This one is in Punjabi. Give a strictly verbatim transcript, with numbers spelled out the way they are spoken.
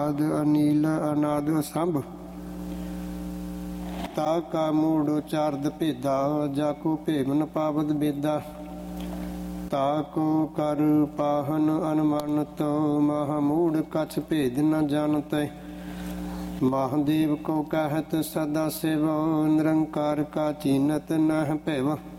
ਆਦ ਅਨੀਲ ਅਨਾਦ ਸੰਭ ਤਾ ਕਾ ਮੂੜ ਉਚਾਰਦ ਭੇਦਾ ਜਾ ਕੋ ਭੇਮ ਨ ਪਾਵਦ ਬੇਦਾ ਤਾ ਕੋ ਕਰ ਪਾਹਨ ਅਨਮਾਨਤ ਮਹਾਮੂੜ ਕਛ ਭੇਦ ਨ ਜਾਣਤੈ ਮਹਾਦੇਵ ਕੋ ਕਹਿਤ ਸਦਾ ਸਿਵ ਨਿਰੰਕਾਰ ਕਾ ਚੀਨਤ ਨਹਿ ਭੈਵ